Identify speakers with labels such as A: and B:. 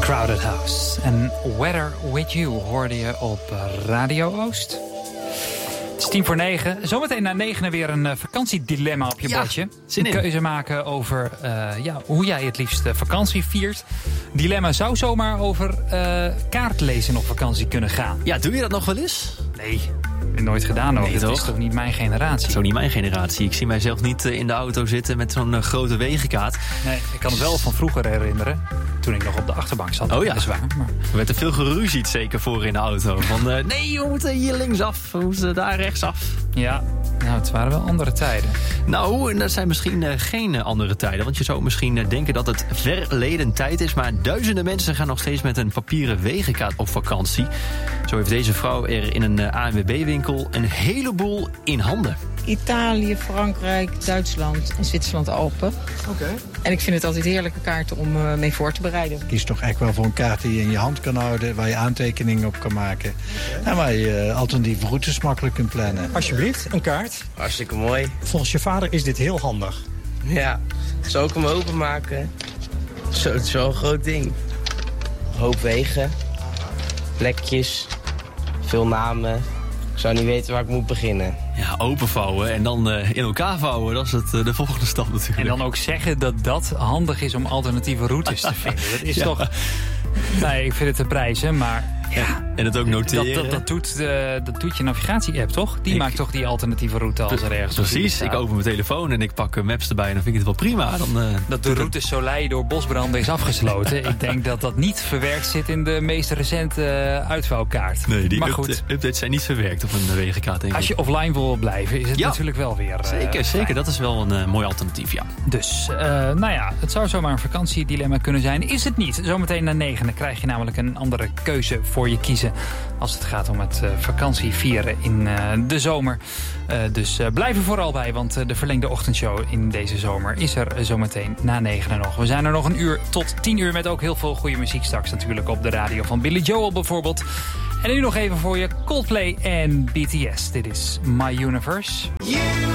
A: Crowded House. En Weather With You hoorde je op Radio Oost. Het is 8:50. Zometeen na 9 weer een vakantiedilemma op je bordje. Een keuze maken over hoe jij het liefst vakantie viert. Dilemma zou zomaar over kaartlezen op vakantie kunnen gaan.
B: Ja, doe je dat nog wel eens?
A: Nee, nooit gedaan ook.
B: Nee,
A: dat is toch niet mijn generatie?
B: Dat is ook niet mijn generatie. Ik zie mijzelf niet in de auto zitten met zo'n grote wegenkaart.
A: Nee, ik kan het wel van vroeger herinneren. Toen ik nog op de achterbank zat.
B: Oh ja.
A: Dat is waar. Maar...
B: Er werd er veel geruzied zeker voor in de auto. Van nee, we moeten hier linksaf. We moeten daar rechtsaf.
A: Ja, nou, het waren wel andere tijden.
B: Nou, dat zijn misschien geen andere tijden. Want je zou misschien denken dat het verleden tijd is. Maar duizenden mensen gaan nog steeds met een papieren wegenkaart op vakantie. Zo heeft deze vrouw er in een ANWB-winkel een heleboel in handen.
C: Italië, Frankrijk, Duitsland en Zwitserland Alpen.
D: Oké.
C: En ik vind het altijd heerlijke kaarten om mee voor te bereiden.
D: Kies toch echt wel voor een kaart die je in je hand kan houden, waar je aantekeningen op kan maken. En waar je alternatieve routes makkelijk kunt plannen.
E: Alsjeblieft, een kaart.
F: Hartstikke mooi.
E: Volgens je vader is dit heel handig.
F: Ja, zou ik hem openmaken? Zo, het is wel een groot ding. Een hoop wegen, plekjes, veel namen. Ik zou niet weten waar ik moet beginnen.
B: Ja, openvouwen en dan in elkaar vouwen. Dat is de volgende stap natuurlijk.
A: En dan ook zeggen dat dat handig is om alternatieve routes te vinden. Dat is toch... Nee, ik vind het te prijzen, maar... Ja,
B: en het ook noteren.
A: Dat doet je navigatie-app, toch? Die maakt toch die alternatieve route als er ergens...
B: Precies, ik open mijn telefoon en ik pak Maps erbij en dan vind ik het wel prima.
A: Dat de route Soleil door bosbranden is afgesloten. Ik denk dat dat niet verwerkt zit in de meest recente uitvouwkaart.
B: Nee, die
A: goed.
B: updates zijn niet verwerkt op een wegenkaart. Denk ik.
A: Als je offline wil blijven, is het natuurlijk wel weer...
B: Zeker. Dat is wel een mooi alternatief, ja.
A: Dus, het zou zomaar een vakantiedilemma kunnen zijn. Is het niet? Zometeen na 9 krijg je namelijk een andere keuze voor je kiezen als het gaat om het vakantie vieren in de zomer. Dus blijf er vooral bij, want de verlengde ochtendshow in deze zomer is er zometeen na 9 nog. We zijn er nog een uur tot 10 uur met ook heel veel goede muziek straks natuurlijk op de radio van Billy Joel bijvoorbeeld. En nu nog even voor je Coldplay en BTS. Dit is My Universe.